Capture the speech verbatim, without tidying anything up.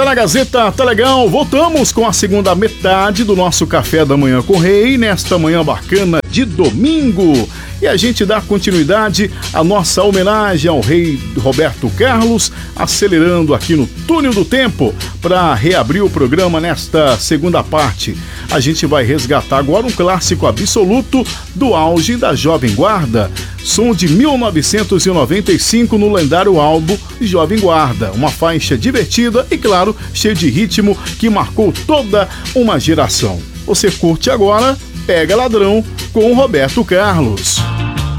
Tá na Gazeta, tá legal. Voltamos com a segunda metade do nosso Café da Manhã com o Rei, nesta manhã bacana de domingo. E a gente dá continuidade à nossa homenagem ao rei Roberto Carlos, acelerando aqui no túnel do tempo para reabrir o programa nesta segunda parte. A gente vai resgatar agora um clássico absoluto do auge da Jovem Guarda, som de mil novecentos e noventa e cinco no lendário álbum Jovem Guarda, uma faixa divertida e, claro, cheia de ritmo que marcou toda uma geração. Você curte agora Pega Ladrão com Roberto Carlos.